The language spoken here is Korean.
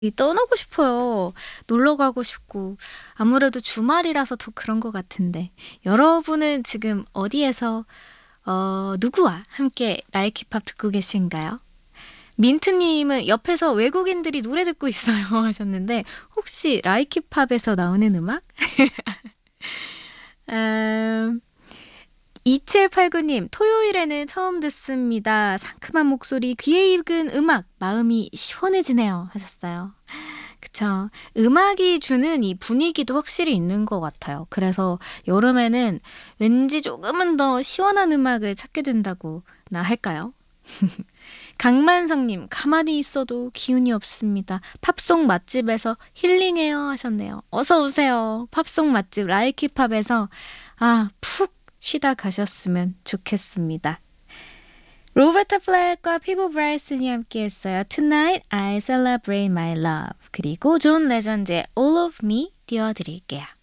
떠나고 싶어요. 놀러 가고 싶고 아무래도 주말이라서 더 그런 것 같은데 여러분은 지금 어디에서 누구와 함께 라이키팝 듣고 계신가요? 민트님은 옆에서 외국인들이 노래 듣고 있어요 하셨는데 혹시 라이키팝에서 나오는 음악? 2789님, 토요일에는 처음 듣습니다. 상큼한 목소리, 귀에 익은 음악, 마음이 시원해지네요. 하셨어요. 그쵸. 음악이 주는 이 분위기도 확실히 있는 것 같아요. 그래서 여름에는 왠지 조금은 더 시원한 음악을 찾게 된다고 나 할까요? 강만성님, 가만히 있어도 기운이 없습니다. 팝송 맛집에서 힐링해요 하셨네요. 어서 오세요. 팝송 맛집 라이키팝에서 푹 쉬다 가셨으면 좋겠습니다. 로버타 플렉과 피보 브라이슨이 함께했어요. Tonight I Celebrate My Love. 그리고 존 레전드의 All of Me 띄워드릴게요.